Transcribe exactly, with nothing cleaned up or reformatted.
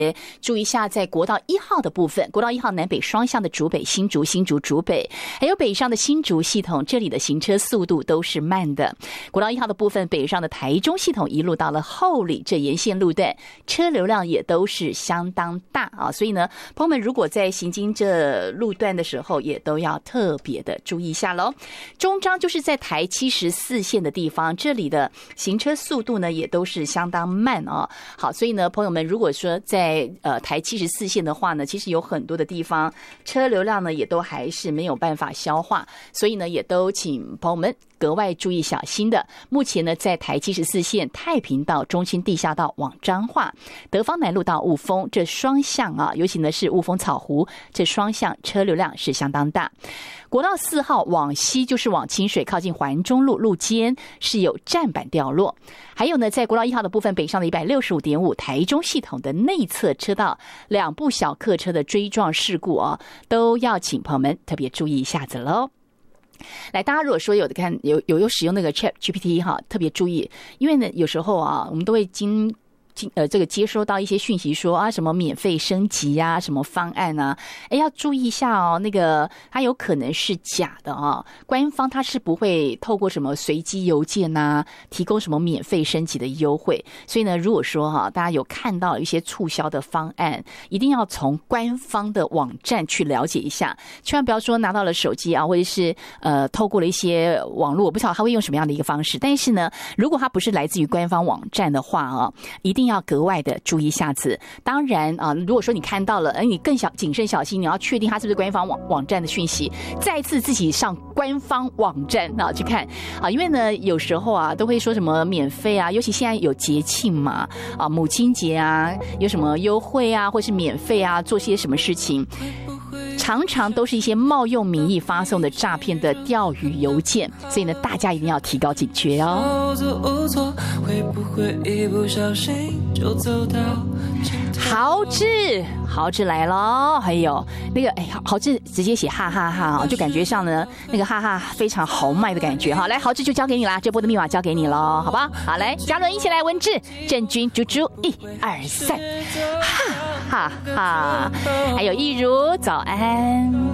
注意一下，在国道一号的部分，国道一号南北双向的竹北、新竹、新竹、竹北，还有北上的新竹系统，这里的行车速度都是慢的。国道一号的部分，北上的台中系统一路到了后里这沿线路段，车流量也都是相当大啊。所以呢，朋友们如果在行经这路段的时候，也都要特别的注意一下喽。中彰就是在台七十四线的地方，这里的行车速度呢也都是相当慢啊。好，所以呢，朋友们如果说在呃台七十四线的话呢，其实有很多的地方车流量呢也都还是没有办法消化，所以呢也都请朋友们格外注意小心的。目前呢，在台七十四线太平道、中清地下道往彰化、德芳南路到雾峰这双向啊，尤其呢是雾峰草湖这双向车流量是相当大。国道四号往西就是往清水靠近环中路路肩是有站板掉落，还有呢，在国道一号的部分北上的 一百六十五点五 台中系统的内侧车道两部小客车的追撞事故啊，都要请朋友们特别注意一下子喽。来，大家如果说有的看有有有使用那个 Chat G P T 哈，特别注意，因为呢有时候啊，我们都会经。呃，这个接收到一些讯息说啊，什么免费升级啊，什么方案啊，哎，要注意一下哦，那个它有可能是假的哦，官方它是不会透过什么随机邮件啊，提供什么免费升级的优惠，所以呢，如果说哈、啊，大家有看到一些促销的方案，一定要从官方的网站去了解一下，千万不要说拿到了手机啊，或者是呃透过了一些网络，我不知道他会用什么样的一个方式，但是呢，如果它不是来自于官方网站的话啊，一定要要格外的注意一下子。当然啊，如果说你看到了，而你更小谨慎小心，你要确定它是不是官方网网站的讯息，再次自己上官方网站啊去看啊，因为呢有时候啊都会说什么免费啊，尤其现在有节庆嘛啊，母亲节啊，有什么优惠啊，或是免费啊，做些什么事情。常常都是一些冒用名义发送的诈骗的钓鱼邮件，所以呢，大家一定要提高警觉哦。豪志，豪志来咯，还有那个哎，豪志直接写哈哈哈，就感觉上呢那个哈哈非常豪迈的感觉哈。来，豪志就交给你啦，这波的密码交给你咯，好吧？好，来，嘉伦一起来文字，郑钧猪猪，一二三，哈哈哈，还有一如早安。